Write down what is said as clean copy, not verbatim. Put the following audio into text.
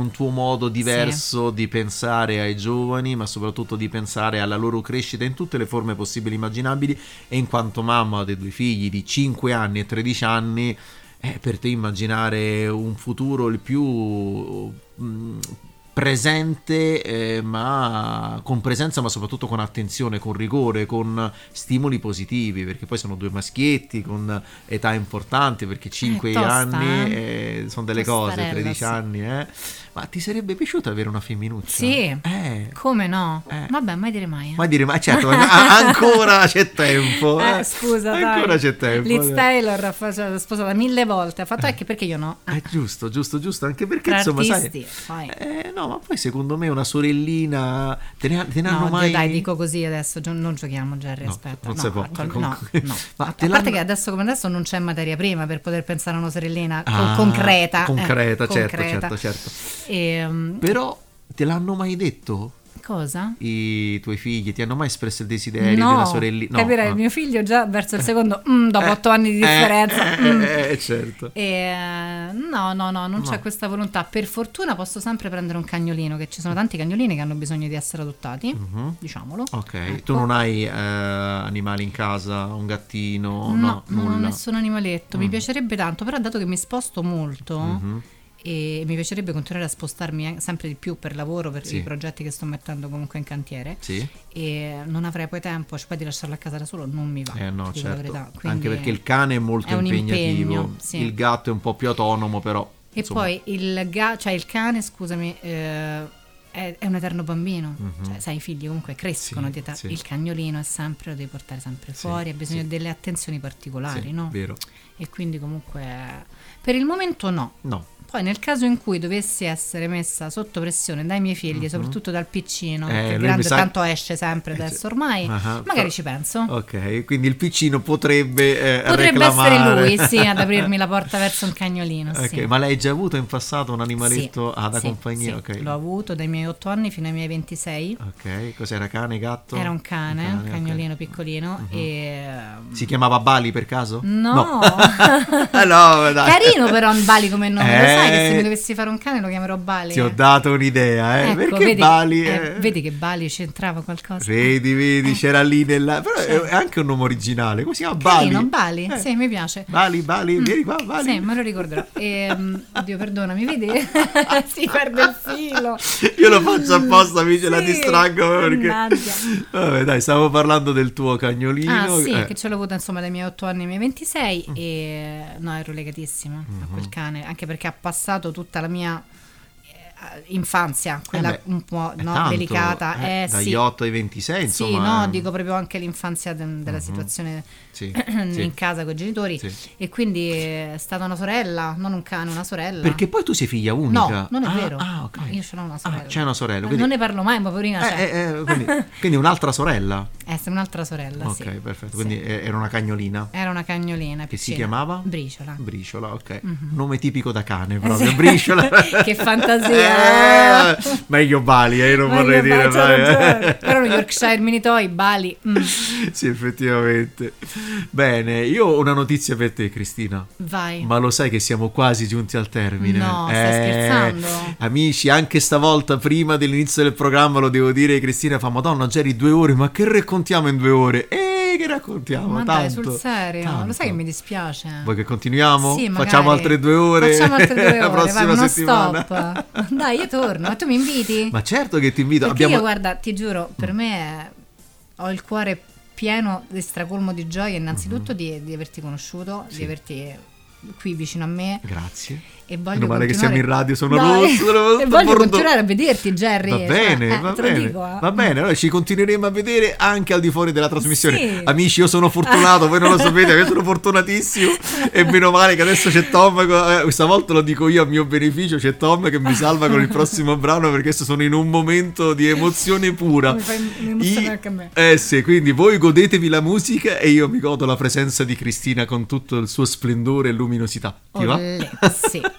un tuo modo diverso di pensare ai giovani, ma soprattutto di pensare alla loro crescita in tutte le forme possibili e immaginabili, e in quanto mamma dei 2 figli di 5 anni e 13 anni, per te immaginare un futuro il più presente, ma con presenza, ma soprattutto con attenzione, con rigore, con stimoli positivi, perché poi sono 2 maschietti con età importanti, perché 5 tosta, anni sono delle cose, Tostarella, 13 sì. anni, ma ti sarebbe piaciuto avere una femminuccia? Sì, come no? Vabbè, mai dire mai. Ma dire, ma certo, ancora c'è tempo. Scusa, ancora dai. c'è tempo. Liz Taylor l'ho sposata 1000 volte, ha fatto anche perché io no. Giusto, anche perché Tra insomma, artisti, sai. poi. No, ma poi secondo me una sorellina te ne hanno No, mai. dai, dico così adesso, non giochiamo, Jerry, No, aspetta. non no, si può. no. Ma A te parte che adesso come adesso non c'è materia prima per poter pensare a una sorellina concreta. Concreta, concreta. certo. E, Però te l'hanno mai detto? cosa? I tuoi figli ti hanno mai espresso il desiderio di No, una sorellina? No, capirai, il mio figlio già verso il secondo, dopo 8 anni di differenza. Certo. E, no, non c'è questa volontà. Per fortuna posso sempre prendere un cagnolino, che ci sono tanti cagnolini che hanno bisogno di essere adottati, diciamolo. Ok, Ecco. tu non hai animali in casa, un gattino? No, nulla. non ho nessun animaletto. Mi piacerebbe tanto, però dato che mi sposto molto e mi piacerebbe continuare a spostarmi sempre di più per lavoro, per i progetti che sto mettendo comunque in cantiere, e non avrei poi tempo, cioè poi di lasciarlo a casa da solo non mi va. No, ti dico la certo. verità. Anche perché il cane è molto un impegnativo, impegno, sì. Il gatto è un po' più autonomo, però E insomma. poi il cane, scusami, è un eterno bambino, cioè sai, i figli comunque crescono di età. Il cagnolino è sempre, lo devi portare sempre fuori, ha bisogno delle attenzioni particolari, no? Vero. E quindi comunque per il momento no. Poi nel caso in cui dovessi essere messa sotto pressione dai miei figli, soprattutto dal piccino, che il grande tanto esce sempre adesso ormai, magari ci penso. Ok, quindi il piccino potrebbe essere reclamare. lui, sì, ad aprirmi la porta verso un cagnolino. Ok, sì. ma l'hai già avuto in passato un animaletto da sì, compagnia? Sì. Okay. L'ho avuto dai miei 8 anni fino ai miei 26. Ok, cos'era, cane, gatto? Era un cane, un cagnolino piccolino. E si chiamava Bali per caso? No. No, dai. Carino però un Bali come nome, lo sai che se mi dovessi fare un cane lo chiamerò Bali. Ti ho dato un'idea, Ecco, perché vedi, Bali? Vedi che Bali c'entrava qualcosa. Vedi, c'era lì nella. Però è anche un nome originale. Come si chiama? Carino, Bali? Sì, mi piace. Bali, vieni qua, Bali. Sì, me lo ricorderò. Oddio, perdonami, vedi? Si perde il filo. Io lo faccio apposta, amici, la distraggo perché. Mannaggia. Vabbè, dai, stavo parlando del tuo cagnolino. Sì, che ce l'ho avuto insomma dai miei 8 anni ai miei 26 e no, ero legatissima a quel cane, anche perché ha passato tutta la mia infanzia, quella un po' tanto, delicata, dagli 8 ai 26, insomma. Sì, no, dico proprio anche l'infanzia della situazione in casa con i genitori, e quindi è stata una sorella, non un cane, una sorella. Perché poi tu sei figlia unica? No, non è vero. Okay. No, io ce l'ho una sorella. C'è una sorella. Quindi... Non ne parlo mai, ma poverina c'è. Quindi un'altra sorella? È un'altra sorella, ok, perfetto. Quindi era una cagnolina? Era una cagnolina. Che si chiamava? Briciola. Briciola, ok. Nome tipico da cane proprio, Briciola. Che fantasia. Meglio Bali, io non vorrei dire però Yorkshire Mini Toy, Bali. Sì, effettivamente. Bene, io ho una notizia per te, Cristina. Vai. Ma lo sai che siamo quasi giunti al termine? No, stai scherzando? Amici, anche stavolta prima dell'inizio del programma lo devo dire, Cristina fa: Madonna, Jerry, 2 ore, ma che raccontiamo in 2 ore? Che raccontiamo? Ma tanto, dai, sul serio, tanto. Lo sai che mi dispiace. Vuoi che continuiamo? Sì, Facciamo altre 2 ore? Facciamo altre 2 ore, la prossima vai, settimana. Stop. Dai, io torno, ma tu mi inviti? Ma certo che ti invito. Perché io, guarda, ti giuro, per me ho il cuore pieno di stracolmo di gioia innanzitutto di averti conosciuto, di averti qui vicino a me. Grazie. E voglio male che siamo in radio, sono rosso. E voglio continuare a vederti, Jerry. Va bene, va bene. Dico, Va bene, allora ci continueremo a vedere anche al di fuori della trasmissione. Sì. Amici, io sono fortunato, voi non lo sapete, io sono fortunatissimo. E meno male che adesso c'è Tom, questa volta lo dico io a mio beneficio, c'è Tom che mi salva con il prossimo brano, perché adesso sono in un momento di emozione pura. Mi emoziona anche a me. Sì, quindi voi godetevi la musica e io mi godo la presenza di Cristina con tutto il suo splendore e luminosità. Ti va? Sì.